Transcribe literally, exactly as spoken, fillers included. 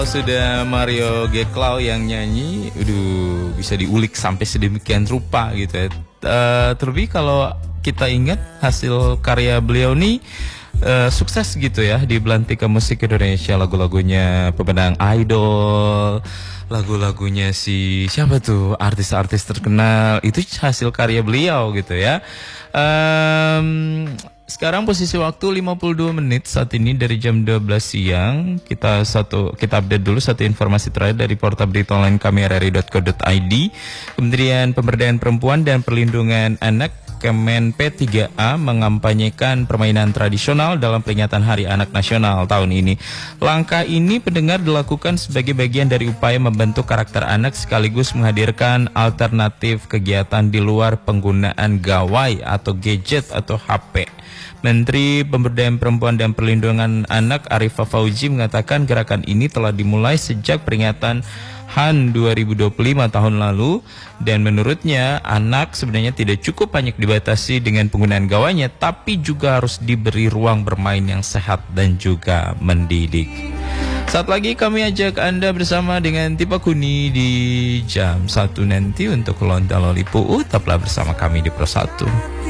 Sudah Mario Geklau yang nyanyi, udah bisa diulik sampai sedemikian rupa gitu ya. Uh, terlebih kalau kita ingat hasil karya beliau nih uh, sukses gitu ya di belantika musik Indonesia, lagu-lagunya pemenang Idol, lagu-lagunya si siapa tuh artis-artis terkenal itu hasil karya beliau gitu ya. Um, Sekarang posisi waktu lima puluh dua menit saat ini dari jam dua belas siang. Kita satu kita update dulu satu informasi terakhir dari portal berita online kami r r i dot co dot i d. Kementerian Pemberdayaan Perempuan dan Perlindungan Anak Kemen P tiga A mengampanyekan permainan tradisional dalam peringatan Hari Anak Nasional tahun ini. Langkah ini pendengar dilakukan sebagai bagian dari upaya membentuk karakter anak sekaligus menghadirkan alternatif kegiatan di luar penggunaan gawai atau gadget atau H P. Menteri Pemberdayaan Perempuan dan Perlindungan Anak Arifah Fauzi mengatakan gerakan ini telah dimulai sejak peringatan H A N dua ribu dua puluh lima tahun lalu, dan menurutnya anak sebenarnya tidak cukup hanya dibatasi dengan penggunaan gawainya, tapi juga harus diberi ruang bermain yang sehat dan juga mendidik. Saat lagi kami ajak Anda bersama dengan Tipa Kuni di jam satu nanti untuk Lonta Loli Puu. Tetaplah bersama kami di Pro satu.